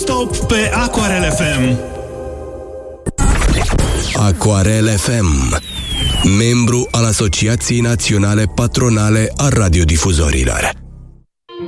non-stop pe Aquarel FM. Aquarel FM, membru al Asociației Naționale Patronale a Radiodifuzorilor.